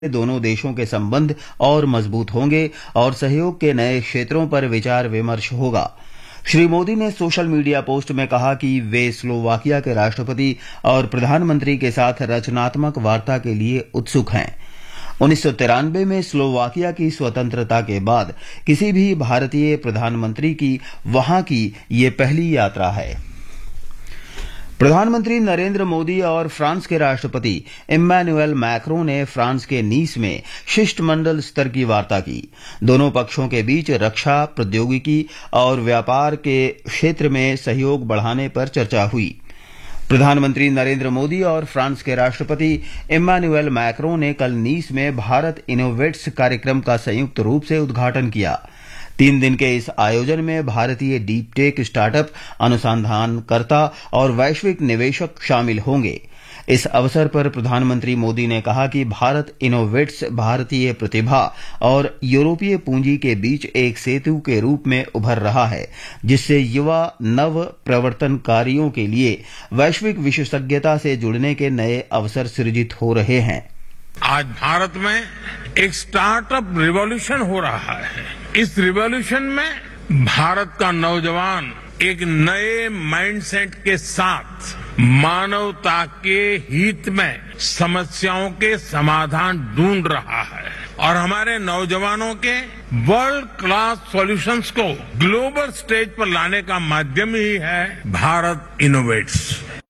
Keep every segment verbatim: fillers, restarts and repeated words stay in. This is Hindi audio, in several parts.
दोनों देशों के संबंध और मजबूत होंगे और सहयोग के नए क्षेत्रों पर विचार विमर्श होगा। श्री मोदी ने सोशल मीडिया पोस्ट में कहा कि वे स्लोवाकिया के राष्ट्रपति और प्रधानमंत्री के साथ रचनात्मक वार्ता के लिए उत्सुक हैं। उन्नीस सौ तिरानवे में स्लोवाकिया की स्वतंत्रता के बाद किसी भी भारतीय प्रधानमंत्री की वहां की ये पहली यात्रा है। प्रधानमंत्री नरेंद्र मोदी और फ्रांस के राष्ट्रपति इम्मैनुएल मैक्रों ने फ्रांस के नीस में शिष्टमंडल स्तर की वार्ता की। दोनों पक्षों के बीच रक्षा, प्रौद्योगिकी और व्यापार के क्षेत्र में सहयोग बढ़ाने पर चर्चा हुई। प्रधानमंत्री नरेंद्र मोदी और फ्रांस के राष्ट्रपति इम्मैनुएल मैक्रों ने कल नीस में भारत इनोवेट्स कार्यक्रम का संयुक्त रूप से उद्घाटन किया। तीन दिन के इस आयोजन में भारतीय डीप टेक स्टार्टअप, अनुसंधानकर्ता और वैश्विक निवेशक शामिल होंगे। इस अवसर पर प्रधानमंत्री मोदी ने कहा कि भारत इनोवेट्स भारतीय प्रतिभा और यूरोपीय पूंजी के बीच एक सेतु के रूप में उभर रहा है, जिससे युवा नव प्रवर्तनकारियों के लिए वैश्विक विशेषज्ञता से जुड़ने के नए अवसर सृजित हो रहे हैं। आज भारत में एक स्टार्टअप रिवॉल्यूशन हो रहा है। इस रिवॉल्यूशन में भारत का नौजवान एक नए माइंडसेट के साथ मानवता के हित में समस्याओं के समाधान ढूंढ रहा है और हमारे नौजवानों के वर्ल्ड क्लास सॉल्यूशंस को ग्लोबल स्टेज पर लाने का माध्यम ही है भारत इनोवेट्स।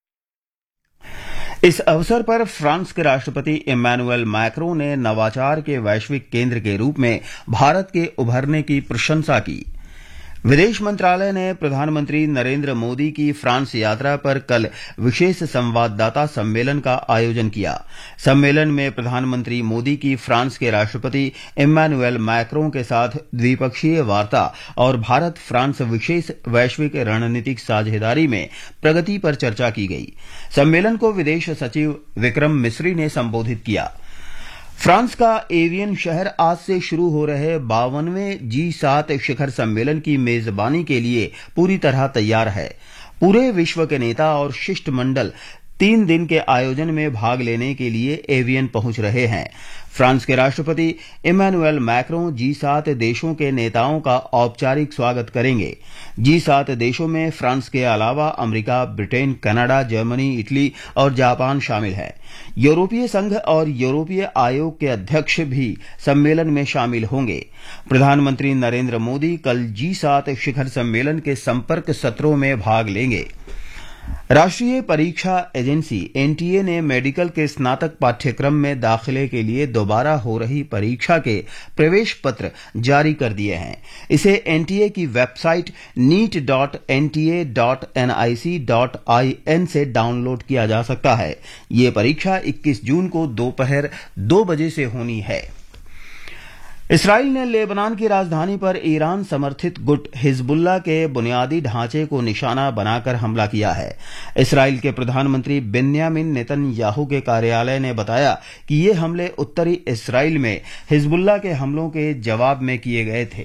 इस अवसर पर फ्रांस के राष्ट्रपति इम्मैनुएल मैक्रों ने नवाचार के वैश्विक केंद्र के रूप में भारत के उभरने की प्रशंसा की। विदेश मंत्रालय ने प्रधानमंत्री नरेंद्र मोदी की फ्रांस यात्रा पर कल विशेष संवाददाता सम्मेलन का आयोजन किया। सम्मेलन में प्रधानमंत्री मोदी की फ्रांस के राष्ट्रपति इम्मैनुएल मैक्रों के साथ द्विपक्षीय वार्ता और भारत फ्रांस विशेष वैश्विक रणनीतिक साझेदारी में प्रगति पर चर्चा की गई। सम्मेलन को विदेश सचिव विक्रम मिस्री ने संबोधित किया। फ्रांस का एवियन शहर आज से शुरू हो रहे बावनवें जी सात शिखर सम्मेलन की मेजबानी के लिए पूरी तरह तैयार है। पूरे विश्व के नेता और शिष्टमंडल तीन दिन के आयोजन में भाग लेने के लिए एवियन पहुंच रहे हैं। फ्रांस के राष्ट्रपति इम्मैनुएल मैक्रों जी सात देशों के नेताओं का औपचारिक स्वागत करेंगे। जी सात देशों में फ्रांस के अलावा America, Britain, Canada, Germany, Italy और जापान शामिल हैं। यूरोपीय संघ और यूरोपीय आयोग के अध्यक्ष भी सम्मेलन में शामिल होंगे। प्रधानमंत्री नरेंद्र मोदी कल जी सात शिखर सम्मेलन के संपर्क सत्रों में भाग लेंगे। राष्ट्रीय परीक्षा एजेंसी एनटीए ने मेडिकल के स्नातक पाठ्यक्रम में दाखिले के लिए दोबारा हो रही परीक्षा के प्रवेश पत्र जारी कर दिए हैं। इसे एनटीए की website NEET dot NTA dot NIC dot IN से डाउनलोड किया जा सकता है। ये परीक्षा इक्कीस जून को दोपहर दो बजे से होनी है। इसराइल ने लेबनान की राजधानी पर ईरान समर्थित गुट हिजबुल्लाह के बुनियादी ढांचे को निशाना बनाकर हमला किया है। इसराइल के प्रधानमंत्री बेन्यामिन नेतन्याहू के कार्यालय ने बताया कि ये हमले उत्तरी इसराइल में हिजबुल्लाह के हमलों के जवाब में किए गए थे।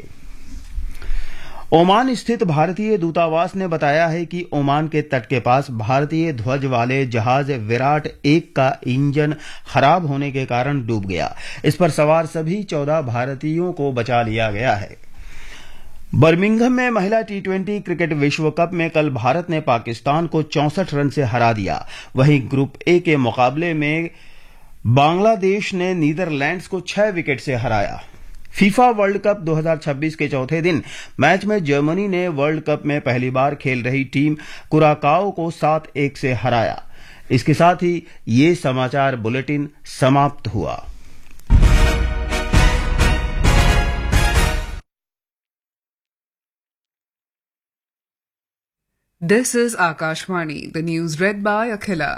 ओमान स्थित भारतीय दूतावास ने बताया है कि ओमान के तट के पास भारतीय ध्वज वाले जहाज विराट एक का इंजन खराब होने के कारण डूब गया। इस पर सवार सभी चौदह भारतीयों को बचा लिया गया है। बर्मिंघम में महिला टी ट्वेंटी क्रिकेट विश्व कप में कल भारत ने पाकिस्तान को चौसठ रन से हरा दिया। वहीं ग्रुप ए के मुकाबले में बांग्लादेश ने नीदरलैंड्स को छह विकेट से हराया। फीफा वर्ल्ड कप दो हज़ार छब्बीस के चौथे दिन मैच में जर्मनी ने वर्ल्ड कप में पहली बार खेल रही टीम कुराकाओ को सात एक से हराया। इसके साथ ही ये समाचार बुलेटिन समाप्त हुआ। This is Akashvani, the news read by Akhila.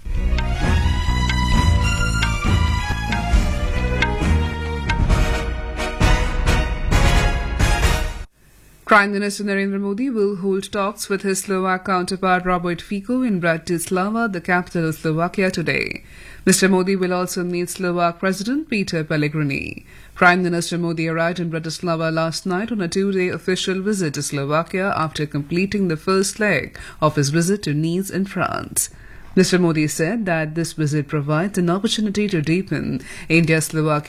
Prime Minister Narendra Modi will hold talks with his Slovak counterpart Robert Fico in Bratislava, the capital of Slovakia, today. Mister Modi will also meet Slovak President Peter Pellegrini. Prime Minister Modi arrived in Bratislava last night on a two-day official visit to Slovakia after completing the first leg of his visit to Nice in France. Mister Modi said that this visit provides an opportunity to deepen India-Slovakia